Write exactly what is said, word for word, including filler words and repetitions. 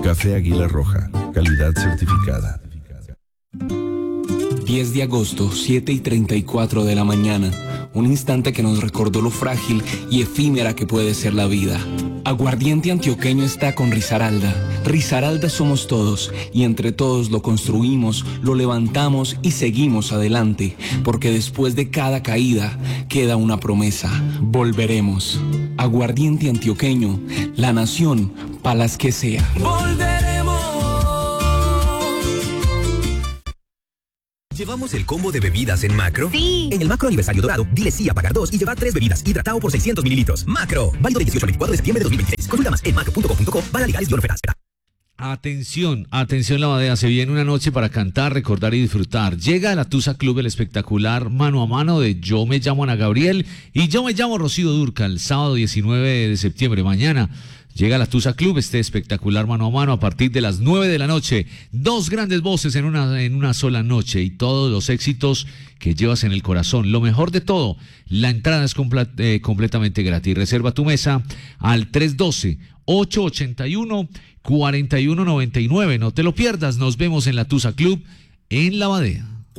Café Águila Roja, calidad certificada. diez de agosto, siete y treinta y cuatro de la mañana. Un instante que nos recordó lo frágil y efímera que puede ser la vida. Aguardiente Antioqueño está con Risaralda. Risaralda somos todos y entre todos lo construimos, lo levantamos y seguimos adelante. Porque después de cada caída queda una promesa. Volveremos. Aguardiente Antioqueño, la nación pa' las que sea. Volveremos. ¿Llevamos el combo de bebidas en Macro? Sí. En el Macro Aniversario Dorado, dile sí a pagar dos y llevar tres bebidas. Hidratado por seiscientos mililitros. Macro. Válido del dieciocho al veinticuatro de septiembre de dos mil veintiséis. Consulta más en macro punto com punto co. Para legales y ofertas. Atención, atención Lavadea, se viene una noche para cantar, recordar y disfrutar. Llega a la Tusa Club el espectacular mano a mano de Yo me llamo Ana Gabriel y Yo me llamo Rocío Dúrcal, sábado diecinueve de septiembre, mañana. Llega a la Tusa Club este espectacular mano a mano a partir de las nueve de la noche. Dos grandes voces en una, en una sola noche y todos los éxitos que llevas en el corazón. Lo mejor de todo, la entrada es complet, eh, completamente gratis. Reserva tu mesa al tres uno dos, ocho ocho uno, cuatro uno nueve nueve. No te lo pierdas, nos vemos en la Tusa Club en Lavadea.